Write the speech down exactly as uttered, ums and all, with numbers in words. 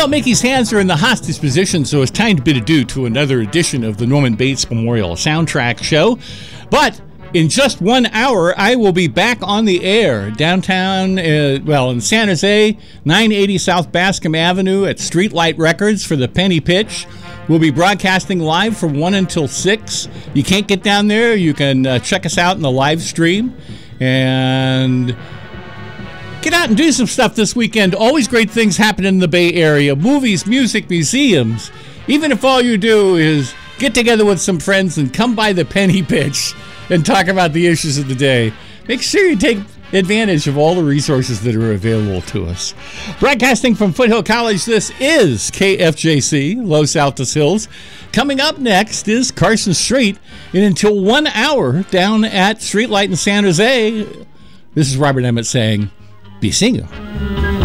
Well, Mickey's hands are in the hostage position, so it's time to bid adieu to another edition of the Norman Bates Memorial Soundtrack Show. But in just one hour, I will be back on the air downtown, uh, well, in San Jose, nine eighty South Bascom Avenue at Streetlight Records for the Penny Pitch. We'll be broadcasting live from one until six. You can't get down there. You can uh, check us out in the live stream. And get out and do some stuff this weekend. Always great things happen in the Bay Area. Movies, music, museums. Even if all you do is get together with some friends and come by the Penny Pitch and talk about the issues of the day. Make sure you take advantage of all the resources that are available to us. Broadcasting from Foothill College, this is K F J C, Los Altos Hills. Coming up next is Carson Street, and until one hour down at Streetlight in San Jose, this is Robert Emmett saying, be single.